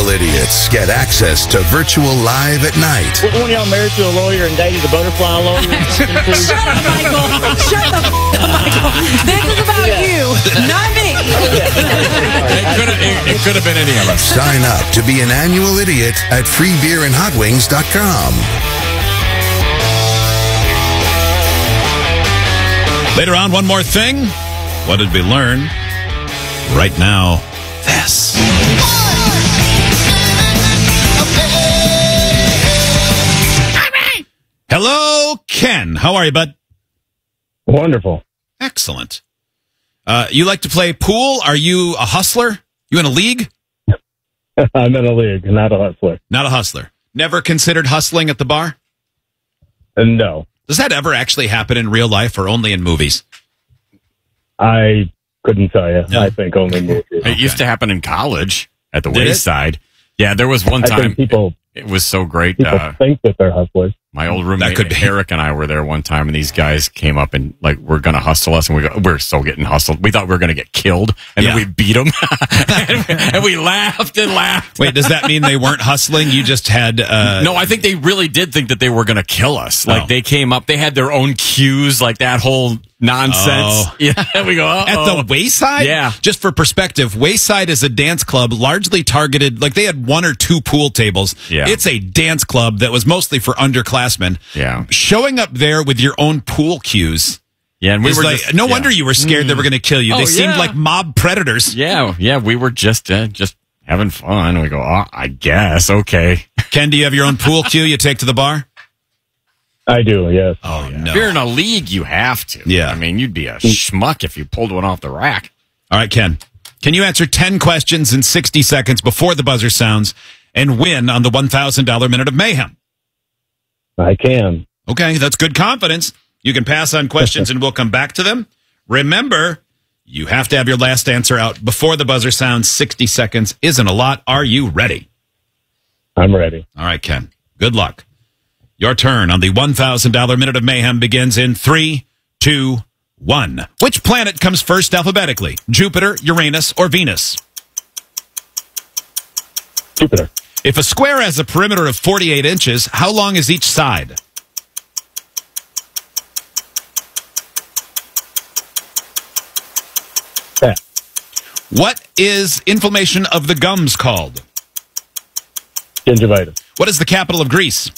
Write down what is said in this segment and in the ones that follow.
idiots get access to virtual live at night. One of y'all married to a lawyer and dated a butterfly lawyer or something too? Shut up, Michael. Shut the up, Michael. This is about you, not me. It could have been any of us. Sign up to be an annual idiot at freebeerandhotwings.com. Later on, one more thing. What did we learn? Right now, this. Hello, Ken. How are you, bud? Wonderful. Excellent. You like to play pool? Are you a hustler? You in a league? I'm in a league, not a hustler. Not a hustler. Never considered hustling at the bar? No. Does that ever actually happen in real life or only in movies? I couldn't tell you. No. I think only movies. It used to happen in college at the Did it? Wayside. Yeah, there was one I time. think people It was so great. think that they're hustlers. My old That roommate could be. Eric and I were there one time, and these guys came up and like we're gonna hustle us, and we're so getting hustled. We thought we were gonna get killed, and Yeah. then we beat them, and we laughed and laughed. Wait, does that mean they weren't hustling? You just had... No, I think they really did think that they were gonna kill us. Like they came up, they had their own cues, like that whole nonsense. Oh. Yeah, we go At the Wayside? Yeah. Just for perspective, Wayside is a dance club largely targeted, like they had one or two pool tables. Yeah. It's a dance club that was mostly for underclassmen. Yeah. Showing up there with your own pool cues. Yeah, and we is were like, just, no wonder you were scared they were going to kill you. Oh, They seemed yeah. like mob predators. Yeah, we were just having fun. We go, I guess, okay. Ken, do you have your own pool cue you take to the bar? I do, yes. Oh, no. If you're in a league, you have to. Yeah. I mean, you'd be a schmuck if you pulled one off the rack. All right, Ken. Can you answer 10 questions in 60 seconds before the buzzer sounds and win on the $1,000 Minute of Mayhem? I can. Okay, that's good confidence. You can pass on questions and we'll come back to them. Remember, you have to have your last answer out before the buzzer sounds. 60 seconds isn't a lot. Are you ready? I'm ready. All right, Ken. Good luck. Your turn on the $1,000 Minute of Mayhem begins in 3, 2, 1. Which planet comes first alphabetically? Jupiter, Uranus, or Venus? Jupiter. If a square has a perimeter of 48 inches, how long is each side? Yeah. What is inflammation of the gums called? Gingivitis. What is the capital of Greece?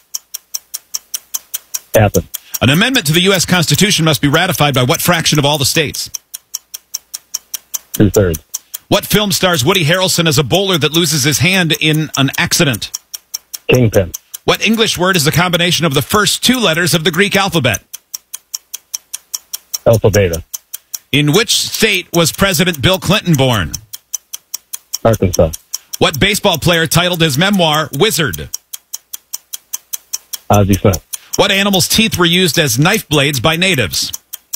Athens. An amendment to the U.S. Constitution must be ratified by what fraction of all the states? 2/3. What film stars Woody Harrelson as a bowler that loses his hand in an accident? Kingpin. What English word is the combination of the first two letters of the Greek alphabet? Alpha Beta. In which state was President Bill Clinton born? Arkansas. What baseball player titled his memoir Wizard? Ozzie Smith. What animal's teeth were used as knife blades by natives?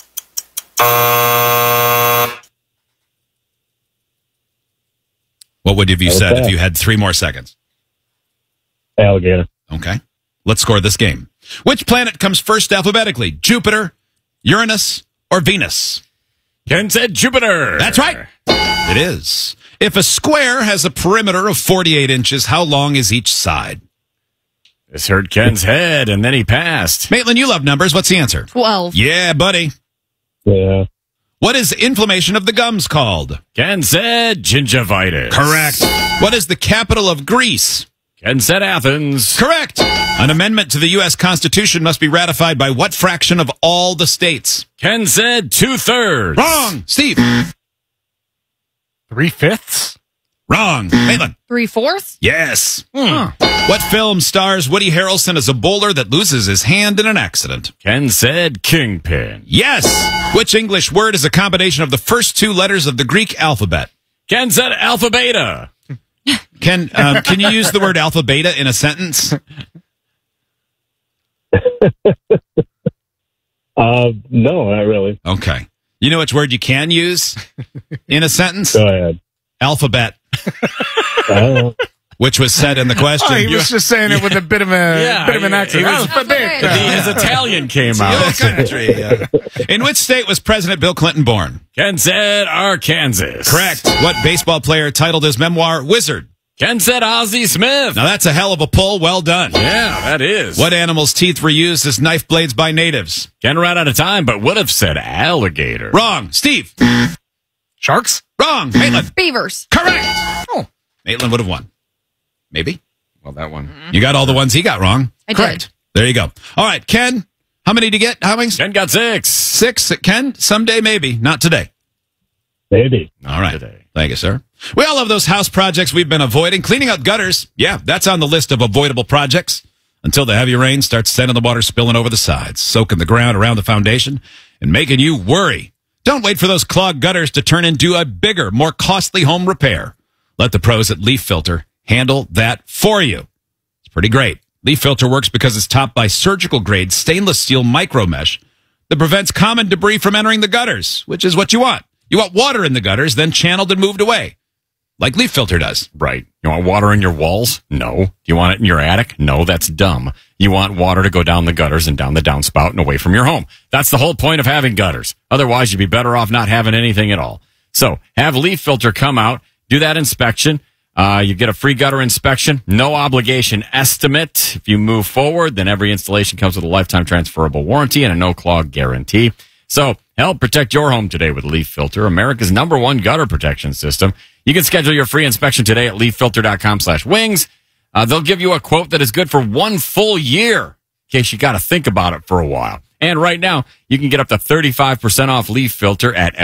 What would have you said if you had 3 more seconds? Alligator. Okay. Let's score this game. Which planet comes first alphabetically? Jupiter, Uranus, or Venus? Ken said Jupiter. That's right. It is. If a square has a perimeter of 48 inches, how long is each side? This hurt Ken's head, and then he passed. Maitland, you love numbers. What's the answer? 12. Yeah, buddy. Yeah. What is inflammation of the gums called? Ken said gingivitis. Correct. What is the capital of Greece? Ken said Athens. Correct. An amendment to the U.S. Constitution must be ratified by what fraction of all the states? Ken said 2/3. Wrong. Steve. 3/5. Wrong. Maitland. 3/4? Yes. What film stars Woody Harrelson as a bowler that loses his hand in an accident? Ken said Kingpin. Yes. Which English word is a combination of the first two letters of the Greek alphabet? Ken said Alpha Beta. Can you use the word alpha beta in a sentence? No, not really. Okay. You know which word you can use in a sentence? Go ahead. Alphabet, Uh, which was said in the question. Oh, he was just saying it with a bit of an accent. he was- His Italian came Your out. country. In which state was President Bill Clinton born? Ken said Arkansas. Correct. What baseball player titled his memoir Wizard? Ken said Ozzie Smith. Now that's a hell of a pull. Well done. Yeah, that is. What animal's teeth were used as knife blades by natives? Ken ran out of time, but would have said alligator. Wrong. Steve. Sharks? Wrong. Maitland. Beavers. Correct. Oh. Maitland would have won. Maybe. Well, that one. You got all the ones he got wrong. I Correct. did. There you go. All right, Ken. How many did you get? How many? Ken got 6. 6. Ken, someday maybe. Not today. Maybe. All right. Today. Thank you, sir. We all have those house projects we've been avoiding. Cleaning out gutters. Yeah, that's on the list of avoidable projects. Until the heavy rain starts sending the water spilling over the sides, soaking the ground around the foundation, and making you worry. Don't wait for those clogged gutters to turn into a bigger, more costly home repair. Let the pros at Leaf Filter handle that for you. It's pretty great. Leaf Filter works because it's topped by surgical-grade stainless steel micro mesh that prevents common debris from entering the gutters, which is what you want. You want water in the gutters, then channeled and moved away, like Leaf Filter does. Right. You want water in your walls? No. Do you want it in your attic? No, that's dumb. You want water to go down the gutters and down the downspout and away from your home. That's the whole point of having gutters. Otherwise, you'd be better off not having anything at all. So have Leaf Filter come out, do that inspection. You get a free gutter inspection, no obligation estimate. If you move forward, then every installation comes with a lifetime transferable warranty and a no-clog guarantee. So help protect your home today with Leaf Filter, America's #1 gutter protection system. You can schedule your free inspection today at leaffilter.com/wings. They'll give you a quote that is good for 1 full year, in case you got to think about it for a while. And right now, you can get up to 35% off Leaf Filter at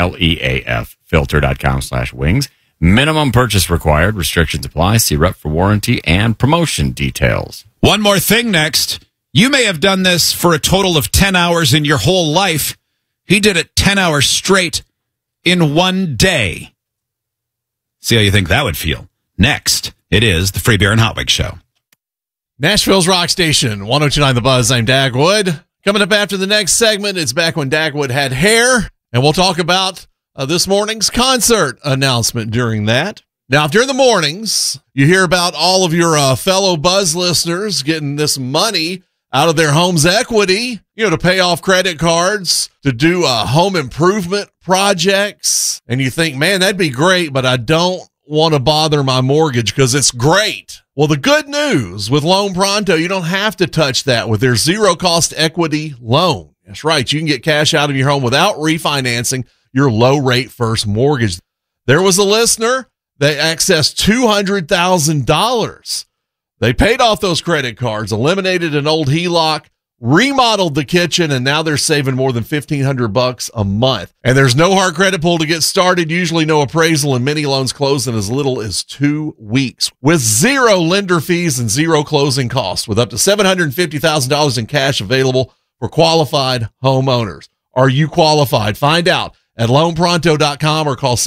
leaffilter.com/wings. Minimum purchase required. Restrictions apply. See rep for warranty and promotion details. One more thing next. You may have done this for a total of 10 hours in your whole life. He did it 10 hours straight in 1 day. See how you think that would feel. Next, it is the Free Beer and Hot Wings Show. Nashville's Rock Station, 102.9 The Buzz. I'm Dagwood. Coming up after the next segment, it's back when Dagwood had hair, and we'll talk about this morning's concert announcement during that. Now, if during the mornings you hear about all of your fellow Buzz listeners getting this money out of their home's equity, to pay off credit cards, to do home improvement projects, and you think, man, that'd be great, but I don't want to bother my mortgage because it's great. Well, the good news with Loan Pronto, you don't have to touch that with their zero-cost equity loan. That's right. You can get cash out of your home without refinancing your low-rate first mortgage. There was a listener that accessed $200,000. They paid off those credit cards, eliminated an old HELOC, remodeled the kitchen, and now they're saving more than $1,500 a month. And there's no hard credit pull to get started, usually no appraisal, and many loans close in as little as 2 weeks with zero lender fees and zero closing costs, with up to $750,000 in cash available for qualified homeowners. Are you qualified? Find out at loanpronto.com or call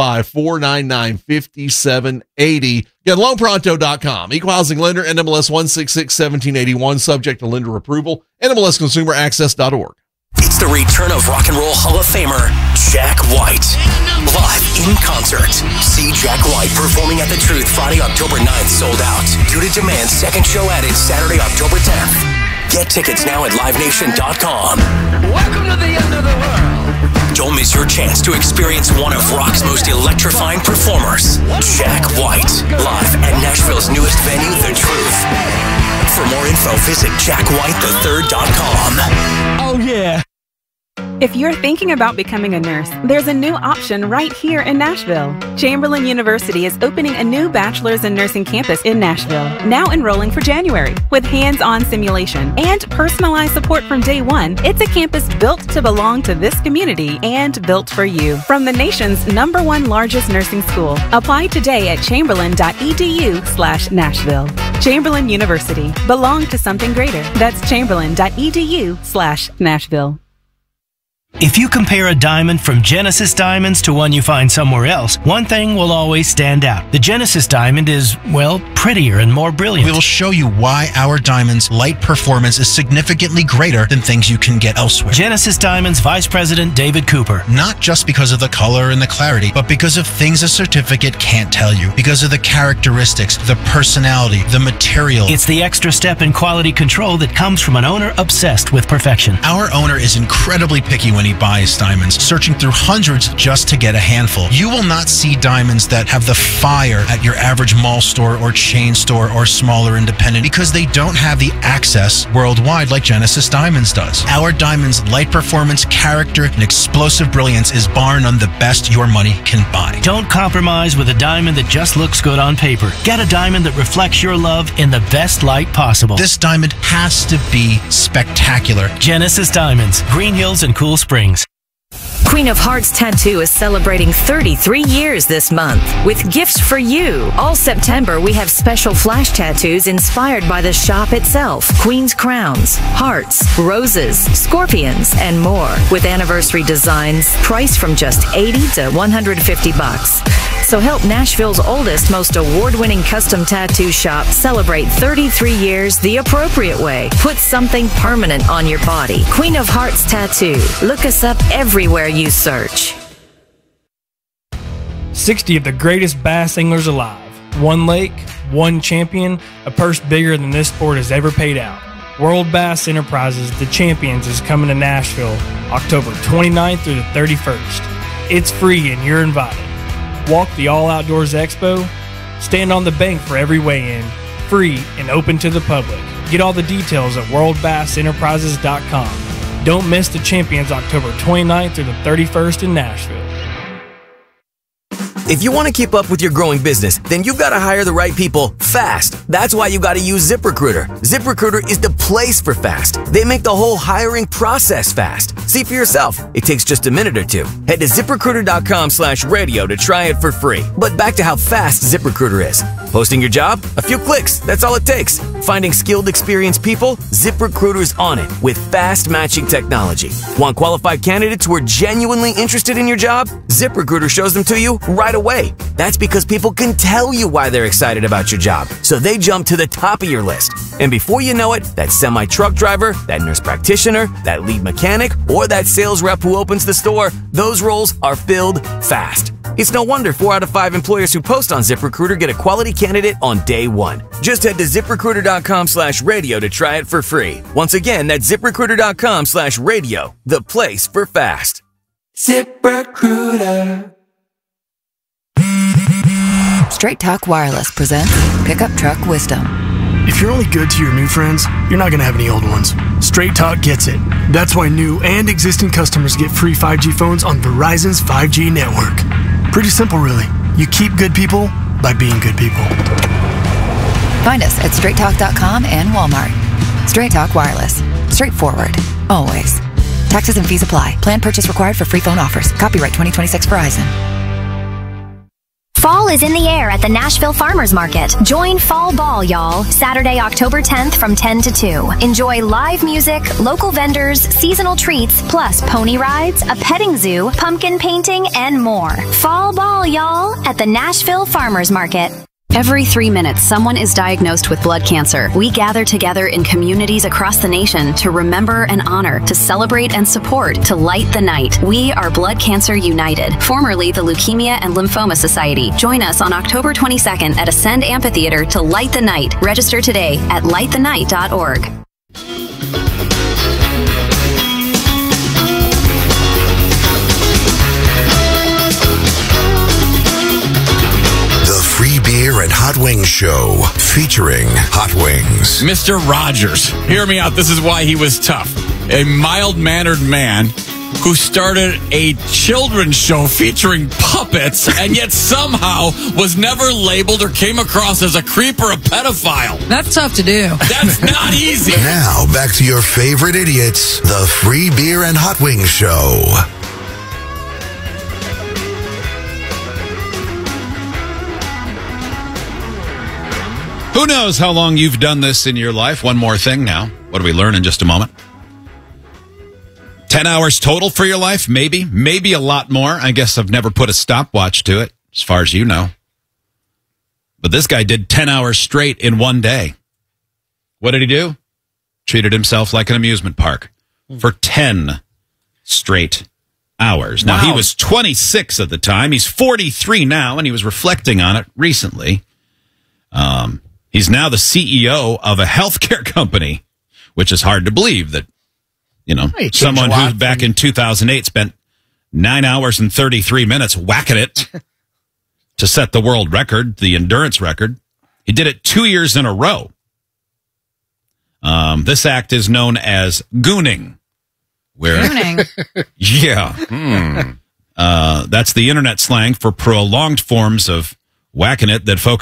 615-499-5780. Get loanpronto.com. Equal housing lender, NMLS 1661781, subject to lender approval, NMLSconsumeraccess.org. It's the return of Rock and Roll Hall of Famer, Jack White. Live in concert. See Jack White performing at The Truth Friday, October 9th, sold out. Due to demand, second show added Saturday, October 10th. Get tickets now at liveNation.com. Welcome to the end of the world. Don't miss your chance to experience one of rock's most electrifying performers, Jack White, live at Nashville's newest venue, The Truth. For more info, visit JackWhiteThe3rd.com. Oh, yeah. If you're thinking about becoming a nurse, there's a new option right here in Nashville. Chamberlain University is opening a new bachelor's in nursing campus in Nashville, now enrolling for January. With hands-on simulation and personalized support from day one, it's a campus built to belong to this community and built for you. From the nation's #1 largest nursing school, apply today at chamberlain.edu/Nashville. Chamberlain University. Belong to something greater. That's chamberlain.edu/Nashville. If you compare a diamond from Genesis Diamonds to one you find somewhere else, one thing will always stand out. The Genesis diamond is, well, prettier and more brilliant. We will show you why our diamonds' light performance is significantly greater than things you can get elsewhere. Genesis Diamonds Vice President David Cooper. Not just because of the color and the clarity, but because of things a certificate can't tell you. Because of the characteristics, the personality, the material. It's the extra step in quality control that comes from an owner obsessed with perfection. Our owner is incredibly picky when he buys diamonds, searching through hundreds just to get a handful. You will not see diamonds that have the fire at your average mall store or chain store or smaller independent because they don't have the access worldwide like Genesis Diamonds does. Our diamonds' light performance, character, and explosive brilliance is bar none the best your money can buy. Don't compromise with a diamond that just looks good on paper. Get a diamond that reflects your love in the best light possible. This diamond has to be spectacular. Genesis Diamonds, Green Hills and Cool Springs. Queen of Hearts Tattoo is celebrating 33 years this month with gifts for you. All September, we have special flash tattoos inspired by the shop itself. Queen's crowns, hearts, roses, scorpions, and more. With anniversary designs priced from just $80 to $150. So help Nashville's oldest, most award-winning custom tattoo shop celebrate 33 years the appropriate way. Put something permanent on your body. Queen of Hearts Tattoo. Look us up everywhere you search. 60 of the greatest bass anglers alive. One lake, one champion, a purse bigger than this sport has ever paid out. World Bass Enterprises, The Champions, is coming to Nashville October 29th through the 31st. It's free and you're invited. Walk the All Outdoors Expo. Stand on the bank for every weigh-in. Free and open to the public. Get all the details at worldbassenterprises.com. Don't miss the Champions October 29th through the 31st in Nashville. If you want to keep up with your growing business, then you've got to hire the right people fast. That's why you got to use ZipRecruiter. ZipRecruiter is the place for fast. They make the whole hiring process fast. See for yourself. It takes just a minute or two. Head to ZipRecruiter.com/radio to try it for free. But back to how fast ZipRecruiter is. Posting your job? A few clicks. That's all it takes. Finding skilled, experienced people? ZipRecruiter's on it with fast matching technology. Want qualified candidates who are genuinely interested in your job? ZipRecruiter shows them to you right away. That's because people can tell you why they're excited about your job, so they jump to the top of your list. And before you know it, that semi-truck driver, that nurse practitioner, that lead mechanic, or that sales rep who opens the store, those roles are filled fast. It's no wonder 4 out of 5 employers who post on ZipRecruiter get a quality candidate on day one. Just head to ZipRecruiter.com/radio to try it for free. Once again, that's ZipRecruiter.com/radio, the place for fast. ZipRecruiter. Straight Talk Wireless presents Pickup Truck Wisdom. If you're only good to your new friends, you're not going to have any old ones. Straight Talk gets it. That's why new and existing customers get free 5G phones on Verizon's 5G network. Pretty simple, really. You keep good people by being good people. Find us at straighttalk.com and Walmart. Straight Talk Wireless. Straightforward. Always. Taxes and fees apply. Plan purchase required for free phone offers. Copyright 2026 Verizon. Fall is in the air at the Nashville Farmers Market. Join Fall Ball, y'all. Saturday, October 10th from 10 to 2. Enjoy live music, local vendors, seasonal treats, plus pony rides, a petting zoo, pumpkin painting, and more. Fall Ball, y'all, at the Nashville Farmers Market. Every 3 minutes, someone is diagnosed with blood cancer. We gather together in communities across the nation to remember and honor, to celebrate and support, to light the night. We are Blood Cancer United, formerly the Leukemia and Lymphoma Society. Join us on October 22nd at Ascend Amphitheater to light the night. Register today at lightthenight.org. Free Beer and Hot Wings Show, featuring Hot Wings. Mr. Rogers, hear me out. This is why he was tough. A mild-mannered man who started a children's show featuring puppets and yet somehow was never labeled or came across as a creep or a pedophile. That's tough to do. That's not easy. Now, back to your favorite idiots, the Free Beer and Hot Wings Show. Who knows how long you've done this in your life? One more thing now. What do we learn in just a moment? 10 hours total for your life? Maybe a lot more. I guess I've never put a stopwatch to it, as far as you know. But this guy did 10 hours straight in one day. What did he do? Treated himself like an amusement park for 10 straight hours. Now, he was 26 at the time. He's 43 now, and he was reflecting on it recently. He's now the CEO of a healthcare company, which is hard to believe that, someone who back in 2008 spent 9 hours and 33 minutes whacking it to set the world record, the endurance record. He did it 2 years in a row. This act is known as gooning. Gooning? Yeah. That's the internet slang for prolonged forms of whacking it that focus